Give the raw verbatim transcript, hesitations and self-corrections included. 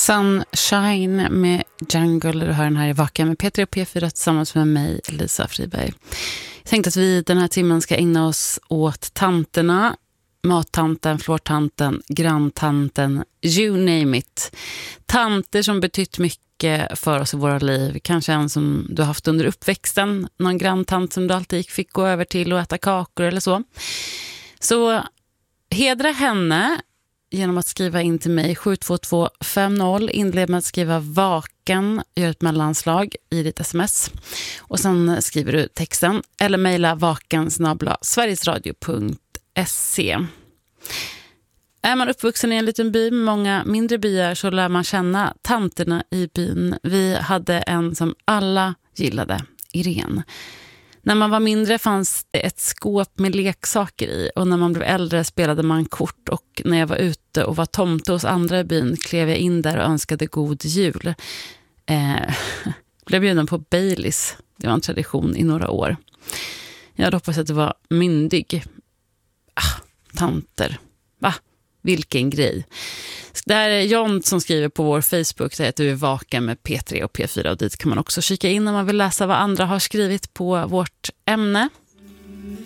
Sunshine med Jungle. Du hör den här i Vaken med P tre och P fyra tillsammans med mig, Lisa Friberg. Jag tänkte att vi den här timmen ska ägna oss åt tanterna. Mattanten, flårtanten, granntanten, you name it. Tanter som betytt mycket för oss i våra liv. Kanske en som du har haft under uppväxten. Någon granntant som du alltid fick gå över till och äta kakor eller så. Så hedra henne genom att skriva in till mig sju två två fem noll. Inled med att skriva vaken, gör ett mellanslag i ditt sms. Och sen skriver du texten eller mejla vaken snabel-a sverigesradio punkt se. Är man uppvuxen i en liten by med många mindre byar så lär man känna tanterna i byn. Vi hade en som alla gillade, Irene. När man var mindre fanns det ett skåp med leksaker i och när man blev äldre spelade man kort och när jag var ute och var tomte hos andra i byn klev jag in där och önskade god jul. Eh, blev bjuden på Baileys. Det var en tradition i några år. Jag hade hoppats att det var myndig. Ah, tanter. Va? Vilken grej. Det här är John som skriver på vår Facebook att du är vaken med P tre och P fyra och dit kan man också kika in om man vill läsa vad andra har skrivit på vårt ämne.